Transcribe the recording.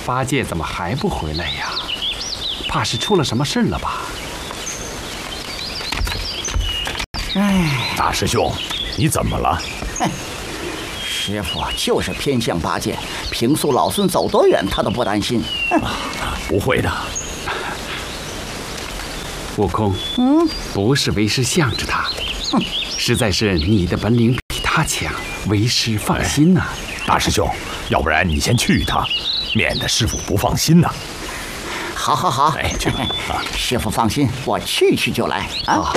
八戒怎么还不回来呀？怕是出了什么事了吧？ 哎， 大师兄，你怎么了？ 师傅就是偏向八戒，平素老孙走多远他都不担心。 不会的。 悟空，不是为师向着他，实在是你的本领比他强，为师放心呐。 大师兄，要不然你先去一趟，免得师傅不放心呐。 好，好，好， 哎，去吧。 师傅放心，我去就来啊。